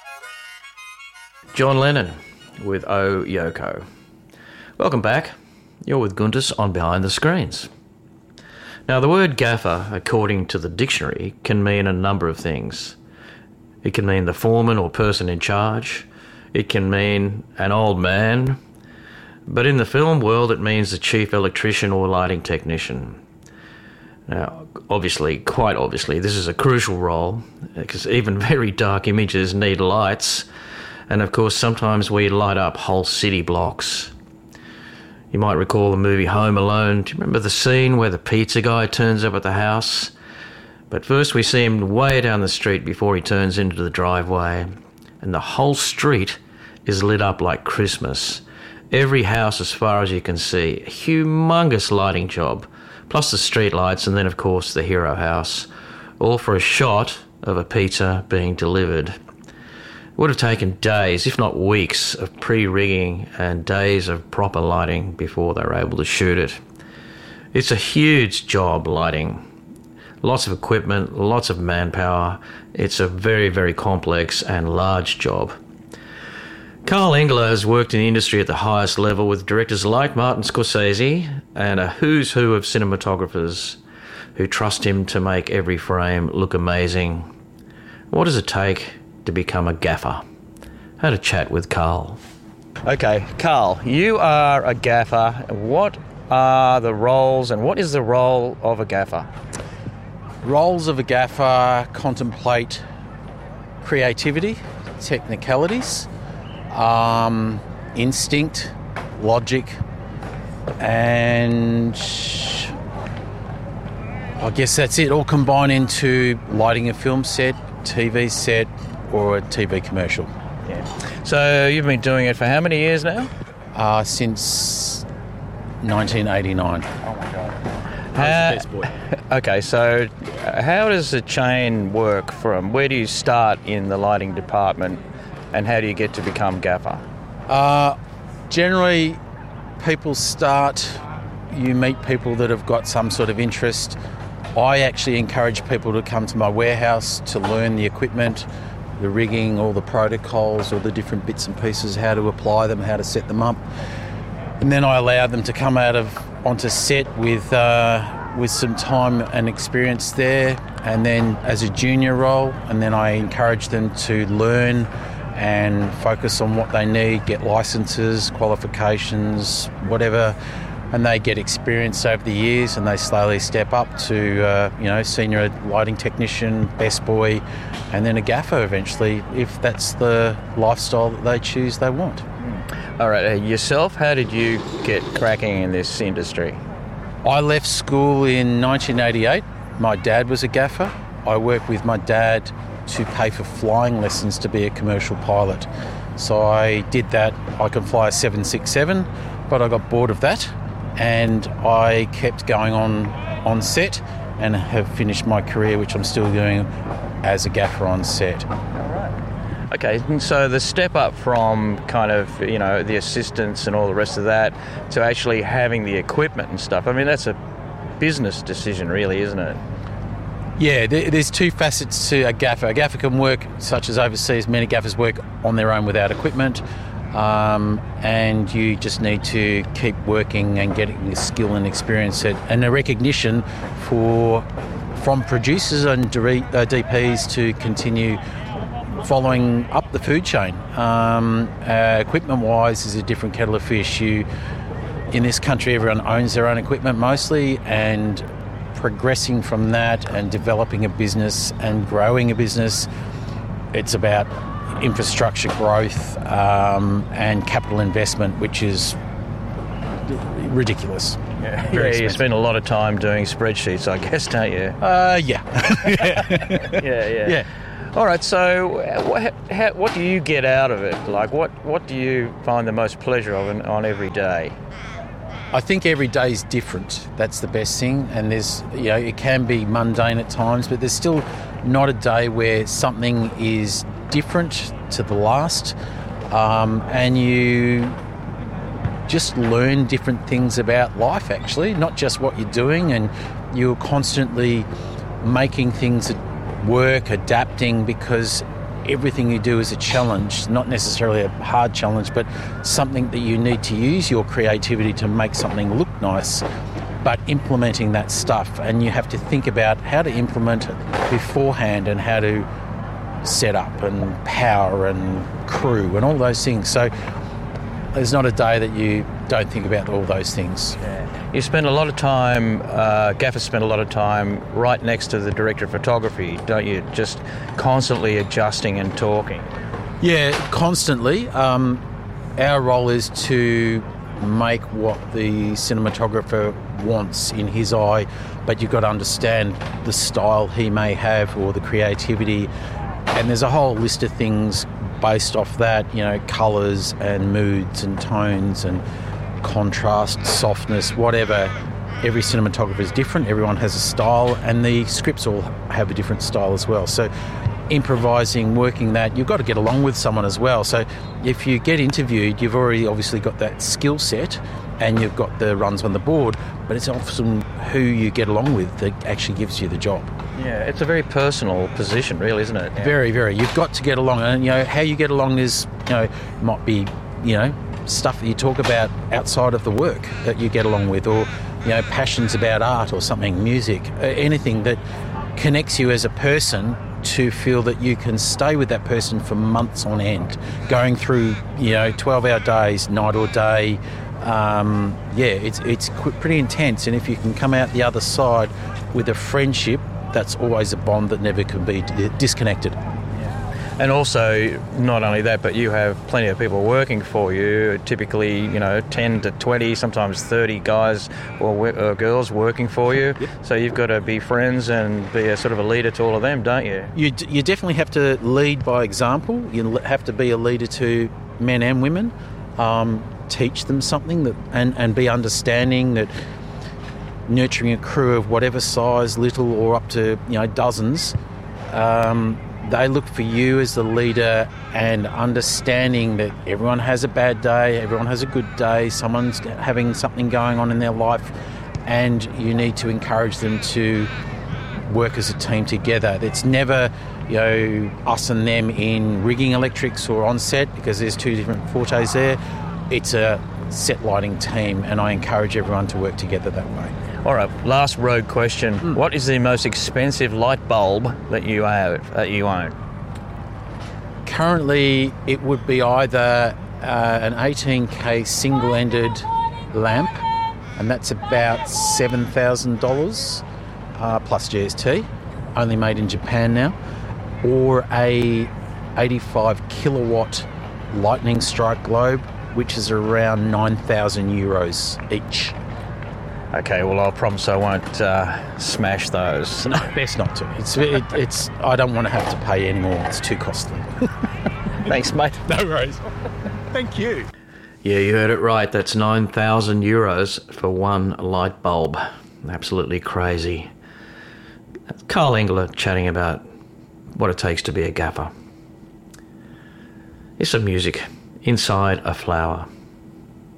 John Lennon with Oh Yoko. Welcome back. You're with Guntis on Behind the Screens. Now, the word gaffer, according to the dictionary, can mean a number of things. It can mean the foreman or person in charge. It can mean an old man. But in the film world, it means the chief electrician or lighting technician. Now, quite obviously, this is a crucial role because even very dark images need lights. And of course, sometimes we light up whole city blocks. You might recall the movie Home Alone. Do you remember the scene where the pizza guy turns up at the house? But first we see him way down the street before he turns into the driveway. And the whole street is lit up like Christmas. Every house as far as you can see. A humongous lighting job. Plus the street lights and then, of course, the hero house. All for a shot of a pizza being delivered. It would have taken days, if not weeks, of pre-rigging and days of proper lighting before they were able to shoot it. It's a huge job, lighting. Lots of equipment, lots of manpower. It's a very, very complex and large job. Carl Engler has worked in the industry at the highest level with directors like Martin Scorsese and a who's who of cinematographers who trust him to make every frame look amazing. What does it take to become a gaffer? I had a chat with Carl. Okay, Carl, you are a gaffer. What are the roles and what is the role of a gaffer? Roles of a gaffer contemplate creativity, technicalities, instinct, logic, and I guess that's it, all combined into lighting a film set, TV set, or a TV commercial. Yeah. So you've been doing it for how many years now? Since 1989. Oh my God. Okay, so how does the chain work from where do you start in the lighting department and how do you get to become gaffer? Generally, you meet people that have got some sort of interest. I actually encourage people to come to my warehouse to learn the equipment, the rigging, all the protocols, all the different bits and pieces, how to apply them, how to set them up. And then I allow them to come onto set with some time and experience there, and then as a junior role, and then I encourage them to learn and focus on what they need, get licenses, qualifications, whatever, and they get experience over the years and they slowly step up to senior lighting technician, best boy, and then a gaffer eventually, if that's the lifestyle that they choose they want. All right, yourself, how did you get cracking in this industry? I left school in 1988. My dad was a gaffer. I worked with my dad to pay for flying lessons to be a commercial pilot. So I did that. I can fly a 767, but I got bored of that and I kept going on set and have finished my career, which I'm still doing as a gaffer on set. Okay, so the step up from kind of, the assistants and all the rest of that to actually having the equipment and stuff, I mean, that's a business decision really, isn't it? Yeah, there's two facets to a gaffer. A gaffer can work, such as overseas, many gaffers work on their own without equipment, and you just need to keep working and getting the skill and experience and a recognition from producers and DPs to continue following up the food chain. Equipment-wise is a different kettle of fish. In this country, everyone owns their own equipment mostly, and progressing from that and developing a business and growing a business, it's about infrastructure growth and capital investment, which is ridiculous. Yeah, you spend a lot of time doing spreadsheets, I guess, don't you? Yeah. Yeah. All right, so what do you get out of it? Like, what do you find the most pleasure of on every day? I think every day is different. That's the best thing. And it can be mundane at times, but there's still not a day where something is different to the last. And you just learn different things about life, actually, not just what you're doing. And you're constantly making things work, adapting, because everything you do is a challenge, not necessarily a hard challenge, but something that you need to use your creativity to make something look nice, but implementing that stuff. And you have to think about how to implement it beforehand and how to set up and power and crew and all those things. So there's not a day that you don't think about all those things. You spend a lot of time, gaffers spend a lot of time right next to the director of photography, don't you? Just constantly adjusting and talking. Yeah, constantly. Our role is to make what the cinematographer wants in his eye, but you've got to understand the style he may have or the creativity. And there's a whole list of things based off that, you know, colours and moods and tones and contrast, softness, whatever. Every cinematographer is different, everyone has a style, and the scripts all have a different style as well. So improvising, working that, you've got to get along with someone as well. So if you get interviewed, you've already obviously got that skill set and you've got the runs on the board, but it's often who you get along with that actually gives you the job. Yeah, it's a very personal position, really, isn't it? Yeah. Very, very. You've got to get along, and you know how you get along is, you know, might be, you know, stuff that you talk about outside of the work that you get along with, or you know, passions about art or something, music, anything that connects you as a person to feel that you can stay with that person for months on end, going through, you know, 12-hour days, night or day. It's pretty intense, and if you can come out the other side with a friendship, that's always a bond that never can be disconnected. And also, not only that, but you have plenty of people working for you, typically, you know, 10 to 20, sometimes 30 guys or girls working for you. Yep. So you've got to be friends and be a sort of a leader to all of them, don't you? You definitely have to lead by example. You have to be a leader to men and women, teach them something that, and be understanding that nurturing a crew of whatever size, little or up to, you know, dozens, they look for you as the leader, and understanding that everyone has a bad day, everyone has a good day, someone's having something going on in their life, and you need to encourage them to work as a team together. It's never, you know, us and them in rigging electrics or on set, because there's two different fortes there. It's a set lighting team, and I encourage everyone to work together that way. All right, last rogue question. What is the most expensive light bulb that you own? Currently, it would be either an 18K single-ended lamp, and that's about $7,000 plus GST, only made in Japan now, or a 85 kilowatt lightning strike globe, which is around 9,000 euros each. Okay, well, I'll promise I won't smash those. No, best not to. It's. I don't want to have to pay any more. It's too costly. Thanks, mate. No worries. Thank you. Yeah, you heard it right. That's 9,000 euros for one light bulb. Absolutely crazy. Carl Engler chatting about what it takes to be a gaffer. Here's some music. Inside a Flower.